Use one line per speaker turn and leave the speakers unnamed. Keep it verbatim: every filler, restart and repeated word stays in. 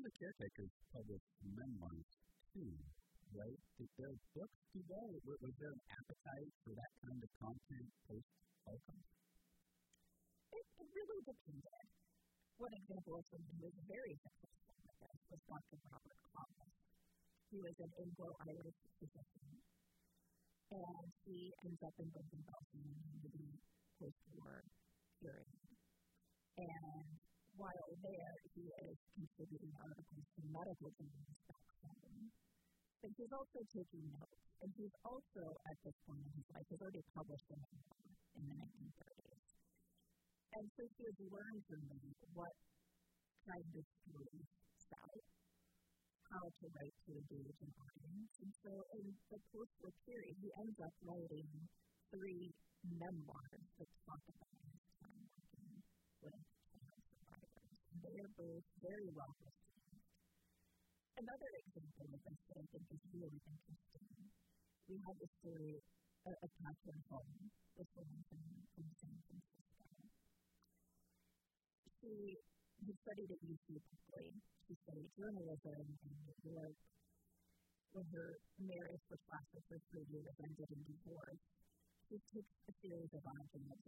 the Caretakers published memoirs, too, right? Did their books do well? Was there an appetite for that kind of content post-Holocaust?
It, it really depended. One example of someone who was very successful with this was Doctor Robert Columbus. He was an Anglo-Irish physician, and he ends up in Bergen-Belsen in the post-war period. And while there, he is contributing articles to medical journals back home. But he's also taking notes, and he's also, at this point in his life, has already published a memoir in the nineteen thirties. And so he has learned from me what kind of stories sell, how to write to engage an audience. And so in the post-war period, he ends up writing three memoirs that talk about his time working with child survivors. And they are both very well received. Another example of this that I think is really interesting, we have the story of, of Catherine Holm, this woman from, from San Francisco. She who studied at U C Berkeley. She studied journalism in New York. When her marriage, which lasted for three years, ended in divorce, she took a series of arguments